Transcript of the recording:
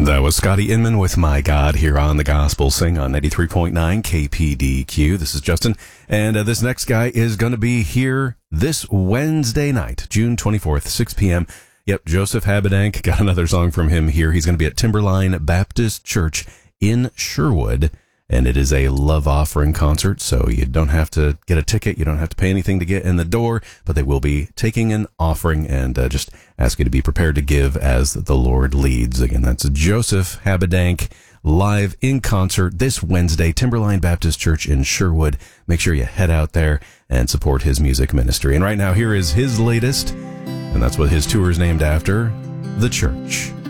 That was Scotty Inman with My God here on The Gospel Sing on 93.9 KPDQ. This is Justin, and this next guy is going to be here this Wednesday night, June 24th, 6 p.m. Yep, Joseph Habedank, got another song from him here. He's going to be at Timberline Baptist Church in Sherwood, and it is a love offering concert, so you don't have to get a ticket, you don't have to pay anything to get in the door, but they will be taking an offering and just ask you to be prepared to give as the Lord leads. Again, that's Joseph Habedank live in concert this Wednesday, Timberline Baptist Church in Sherwood. Make sure you head out there and support his music ministry. And right now, here is his latest, and that's what his tour is named after, The Church.